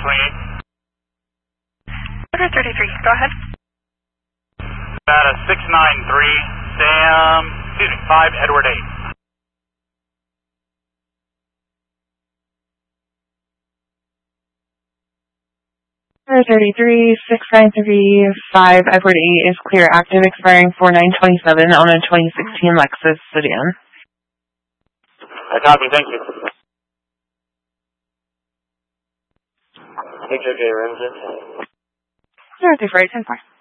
Order 33, go ahead. Nevada 693, Sam, 5 Edward 8. Order 33, 693, 5 Edward 8 is clear, active, expiring 4927 on a 2016 Lexus sedan. I copy, thank you. HOJ Remsen. Order 34, 10-4.